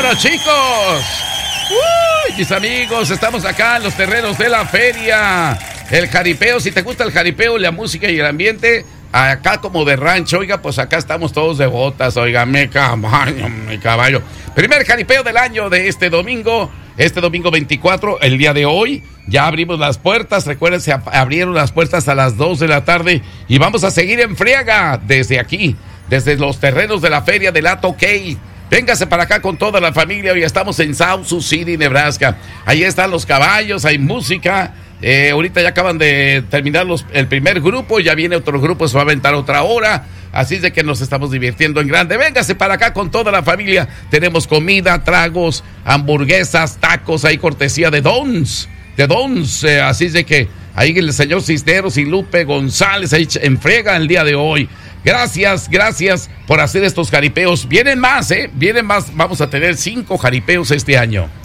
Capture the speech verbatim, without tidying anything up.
Vámonos, chicos. Uy, mis amigos, estamos acá en los terrenos de la feria. El jaripeo, si te gusta el jaripeo, la música y el ambiente, acá como de rancho, oiga, pues acá estamos todos de botas, oiga, mi caballo, mi caballo. Primer jaripeo del año de este domingo, este domingo veinticuatro, el día de hoy. Ya abrimos las puertas, recuerden, se abrieron las puertas a las dos de la tarde y vamos a seguir en friega desde aquí, desde los terrenos de la feria de Lato Key. Véngase para acá con toda la familia, hoy estamos en South Sioux City, Nebraska. Ahí están los caballos, hay música. Eh, ahorita ya acaban de terminar los, el primer grupo, ya viene otro grupo, se va a aventar otra hora. Así es de que nos estamos divirtiendo en grande. Véngase para acá con toda la familia. Tenemos comida, tragos, hamburguesas, tacos, ahí cortesía de Dons. De Dons, eh, así es de que ahí el señor Cisneros y Lupe González ahí en friega el día de hoy. Gracias, gracias por hacer estos jaripeos. Vienen más, ¿eh? Vienen más. Vamos a tener cinco jaripeos este año.